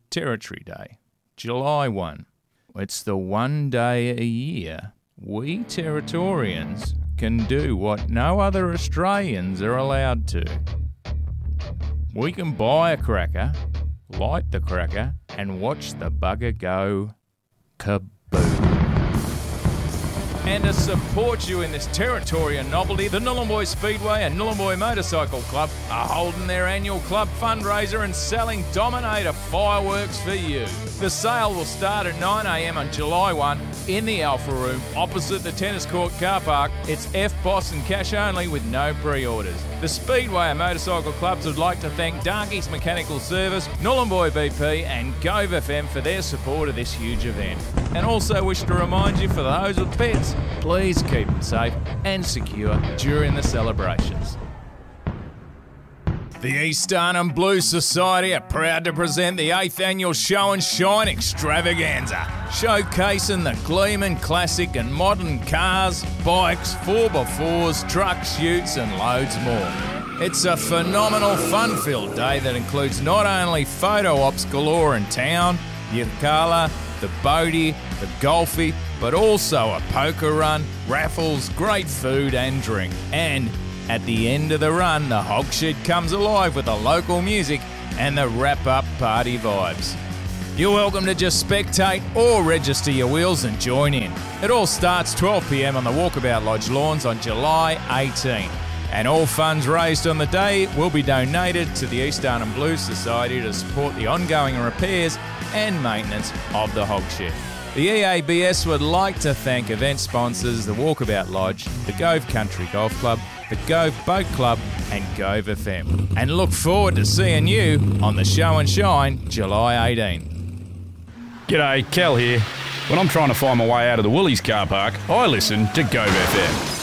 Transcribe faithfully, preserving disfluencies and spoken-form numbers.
Territory Day, July first. It's the one day a year we Territorians can do what no other Australians are allowed to. We can buy a cracker, light the cracker, and watch the bugger go kaboom. And to support you in this Territorian novelty, the Nhulunbuy Speedway and Nhulunbuy Motorcycle Club are holding their annual club fundraiser and selling Dominator fireworks for you. The sale will start at nine a m on July first in the Alpha Room opposite the tennis court car park. It's F B O S and cash only with no pre-orders. The Speedway and Motorcycle Clubs would like to thank Darkies Mechanical Service, Nhulunbuy B P and Gove F M for their support of this huge event. And also wish to remind you, for those with pets, please keep them safe and secure during the celebrations. The East Arnhem Blues Society are proud to present the eighth Annual Show and Shine Extravaganza, showcasing the gleaming classic and modern cars, bikes, four by fours, trucks, utes and loads more. It's a phenomenal fun-filled day that includes not only photo ops galore in town, Yirrkala, the boatie, the golfie, but also a poker run, raffles, great food and drink. And at the end of the run, the hog shed comes alive with the local music and the wrap-up party vibes. You're welcome to just spectate or register your wheels and join in. It all starts twelve p m on the Walkabout Lodge lawns on July eighteenth. And all funds raised on the day will be donated to the East Arnhem Blues Society to support the ongoing repairs and maintenance of the hog shed. The E A B S would like to thank event sponsors the Walkabout Lodge, the Gove Country Golf Club, the Gove Boat Club and Gove F M. And look forward to seeing you on the Show and Shine July eighteenth. G'day, Cal here. When I'm trying to find my way out of the Woolies car park, I listen to Gove F M.